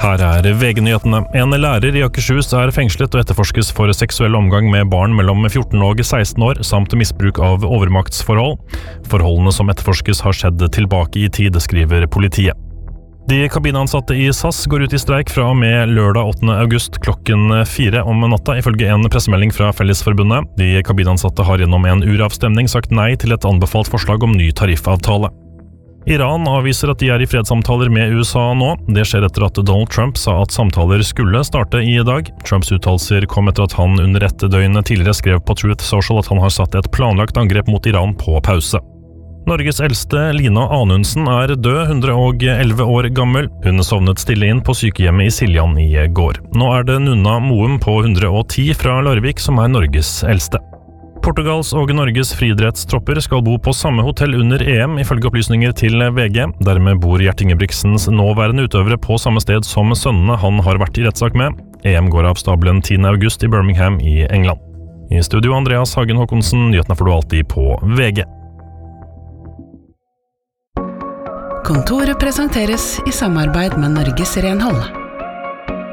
Her VG-nyhetene. En lærer i Akershus fengslet og etterforskes for seksuell omgang med barn mellom 14 og 16 år, samt misbruk av overmaktsforhold. Forholdene som etterforskes har skjedd tilbake i tid, skriver politiet. De kabinansatte i SAS går ut i streik fra og med lørdag 8. august klokken 4 om natta, ifølge en pressemelding fra Fellesforbundet. De kabinansatte har gjennom en uravstemning sagt nei til et anbefalt forslag om ny tariffavtale. Iran avviser at de i fredssamtaler med USA nå. Det skjer etter at Donald Trump sa at samtaler skulle starte i dag. Trumps uttalelser kom etter at han under et døgn tidligere skrev på Truth Social at han har satt et planlagt angrep mot Iran på pause. Norges eldste, Lina Anundsen, død, 111 år gammel. Hun sovnet stille inn på sykehjemmet i Siljan i går. Nå det Nunna Moum på 110 fra Larvik som Norges eldste. Portugals og Norges friidrettstropper skal bo på samme hotell under EM, ifølge opplysninger til VG. Dermed bor Gjert Ingebrigtsens nåværende utøvere på samme sted som sønnene han har vært i rettssak med. EM går av stabelen 10. august i Birmingham i England. I studio Andreas Hagen Håkonsen, nyhetene får du alltid på VG. Kontoret presenteres i samarbeid med Norges Renhold.